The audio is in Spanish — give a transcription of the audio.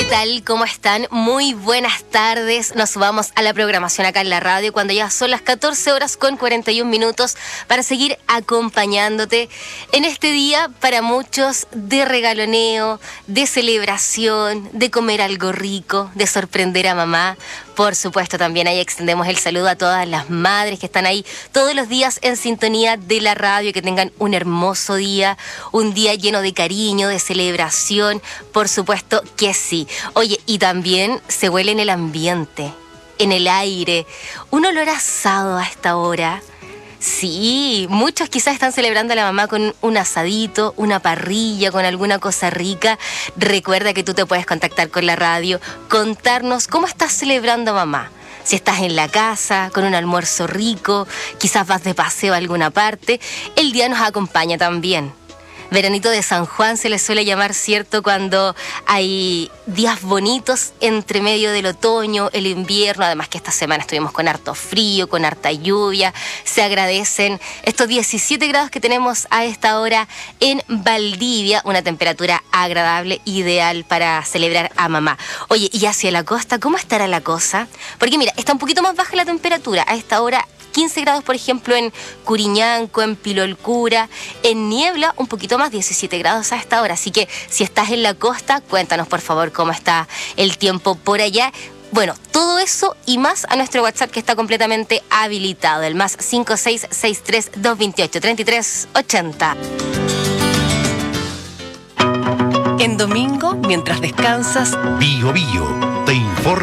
tal? ¿Cómo están? Muy buenas tardes. Nos vamos a la programación acá en la radio cuando ya son las 14 horas con 41 minutos para seguir acompañándote en este día para muchos de regaloneo, de celebración, de comer algo rico, de sorprender a mamá. Por supuesto, también ahí extendemos el saludo a todas las madres que están ahí todos los días en sintonía de la radio, que tengan un hermoso día, un día lleno de cariño, de celebración, por supuesto que sí. Oye, y también se huele en el ambiente, en el aire, un olor asado a esta hora. Sí, muchos quizás están celebrando a la mamá con un asadito, una parrilla, con alguna cosa rica. Recuerda que tú te puedes contactar con la radio, contarnos cómo estás celebrando a mamá. Si estás en la casa, con un almuerzo rico, quizás vas de paseo a alguna parte, el día nos acompaña también. Veranito de San Juan se le suele llamar, ¿cierto?, cuando hay días bonitos entre medio del otoño, el invierno. Además que esta semana estuvimos con harto frío, con harta lluvia. Se agradecen estos 17 grados que tenemos a esta hora en Valdivia, una temperatura agradable, ideal para celebrar a mamá. Oye, y hacia la costa, ¿cómo estará la cosa? Porque mira, está un poquito más baja la temperatura a esta hora. 15 grados, por ejemplo, en Curiñanco, en Pilolcura, en Niebla, un poquito más, 17 grados a esta hora. Así que si estás en la costa, cuéntanos, por favor, cómo está el tiempo por allá. Bueno, todo eso y más a nuestro WhatsApp, que está completamente habilitado, el más 5663-228-3380. En domingo, mientras descansas, Bio Bio te informa.